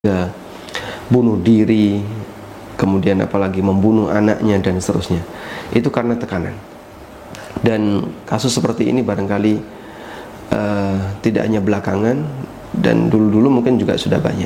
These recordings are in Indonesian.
ya, bunuh diri, kemudian apalagi membunuh anaknya dan seterusnya. Itu karena tekanan. Dan kasus seperti ini barangkali tidak hanya belakangan, dan dulu-dulu mungkin juga sudah banyak.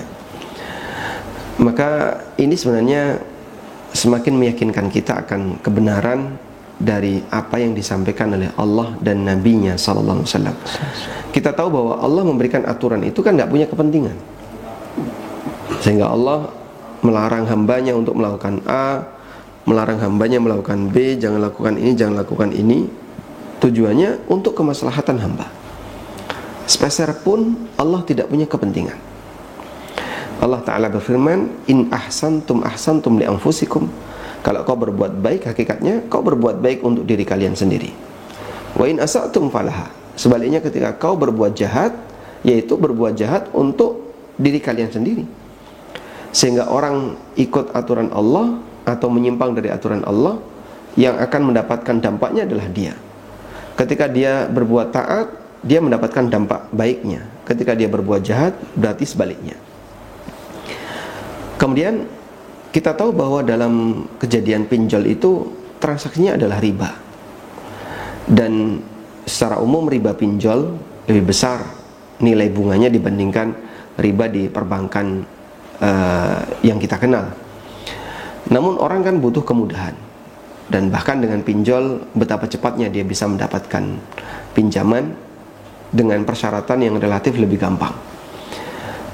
Maka ini sebenarnya semakin meyakinkan kita akan kebenaran dari apa yang disampaikan oleh Allah dan Nabi-Nya sallallahu alaihi wasallam. Kita tahu bahwa Allah memberikan aturan itu kan nggak punya kepentingan, sehingga Allah melarang hambanya untuk melakukan A, melarang hambanya melakukan B, jangan lakukan ini, jangan lakukan ini. Tujuannya untuk kemaslahatan hamba. Sepeser pun Allah tidak punya kepentingan. Allah Ta'ala berfirman, In ahsantum ahsantum li anfusikum. Kalau kau berbuat baik, hakikatnya kau berbuat baik untuk diri kalian sendiri. Wa in asa'tum falaha. Sebaliknya ketika kau berbuat jahat, yaitu berbuat jahat untuk diri kalian sendiri. Sehingga orang ikut aturan Allah atau menyimpang dari aturan Allah, yang akan mendapatkan dampaknya adalah dia. Ketika dia berbuat taat, dia mendapatkan dampak baiknya. Ketika dia berbuat jahat, berarti sebaliknya. Kemudian kita tahu bahwa dalam kejadian pinjol itu transaksinya adalah riba. Dan secara umum riba pinjol lebih besar nilai bunganya dibandingkan riba di perbankan yang kita kenal. Namun orang kan butuh kemudahan, dan bahkan dengan pinjol betapa cepatnya dia bisa mendapatkan pinjaman dengan persyaratan yang relatif lebih gampang.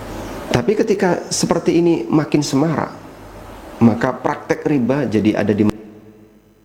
Tapi ketika seperti ini makin semarak, maka praktek riba jadi ada di